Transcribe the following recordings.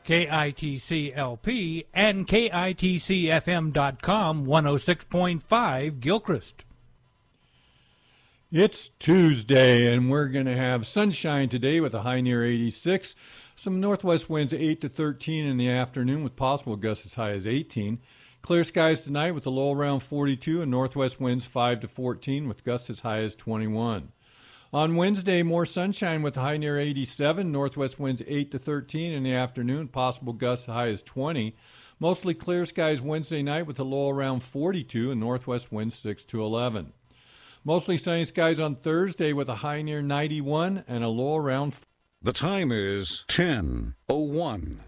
KITC-LP and KITCFM.com 106.5 Gilchrist. It's Tuesday, and we're going to have sunshine today with a high near 86. Some northwest winds 8 to 13 in the afternoon with possible gusts as high as 18. Clear skies tonight with a low around 42 and northwest winds 5 to 14 with gusts as high as 21. On Wednesday, more sunshine with a high near 87, northwest winds 8 to 13 in the afternoon, possible gusts as high as 20. Mostly clear skies Wednesday night with a low around 42 and northwest winds 6 to 11. Mostly sunny skies on Thursday with a high near 91 and a low around. The time is 10:01.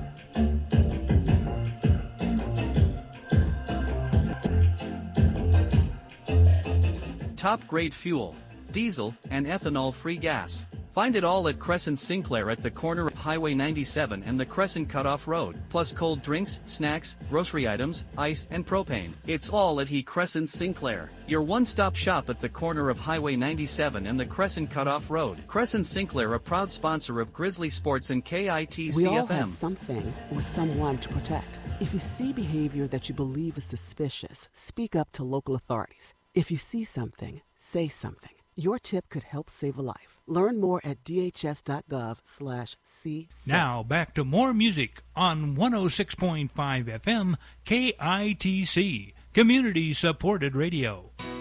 Top grade fuel, diesel, and ethanol-free gas. Find it all at Crescent Sinclair at the corner of Highway 97 and the Crescent Cutoff Road, plus cold drinks, snacks, grocery items, ice, and propane. It's all at Crescent Sinclair, your one-stop shop at the corner of Highway 97 and the Crescent Cutoff Road. Crescent Sinclair, a proud sponsor of Grizzly Sports and KITC-FM. We all have something or someone to protect. If you see behavior that you believe is suspicious, speak up to local authorities. If you see something, say something. Your tip could help save a life. Learn more at dhs.gov/c. Now back to more music on 106.5 FM KITC, community supported radio.